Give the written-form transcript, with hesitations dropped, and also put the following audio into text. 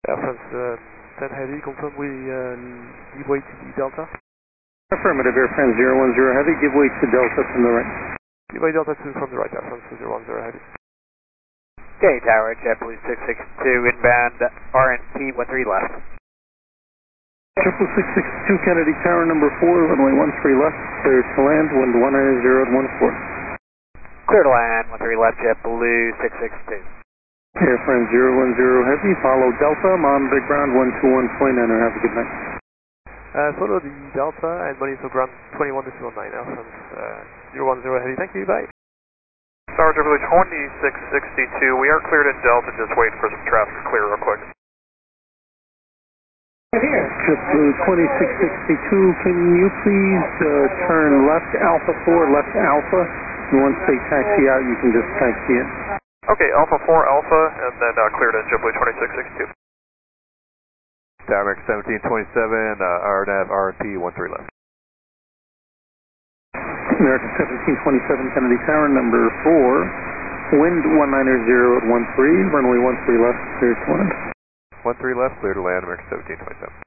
France 10 Heavy, confirm we give way to the Delta. Affirmative, Air France 010 Heavy, give way to Delta from the right. Give way Delta 2 from the right, Air France 010 Heavy. Okay, Tower, JetBlue 662, inbound RNP 13 left. Triple 662 Kennedy Tower number 4, runway 13 left, clear to land, wind 190 at 14. Clear to land, 13 left, JetBlue 662. Air France 010 Heavy, follow Delta, I'm on big ground 121.9, have a good night. Follow the Delta and monitor ground 21 decimal 9, Air France 010 Heavy, thank you, bye. Tower JetBlue 2662, we are cleared at Delta, just wait for some traffic to clear real quick. JetBlue 2662, can you please turn left Alpha 4, left Alpha, and once they taxi out you can just taxi in. Okay, Alpha 4 Alpha, and then cleared at JetBlue 2662. Tower 1727, RNAV RNP 13 left. American 1727 Kennedy Tower number 4, wind 190 at 13, runway 13 left, clear to land. 13 left, clear to land, American 1727.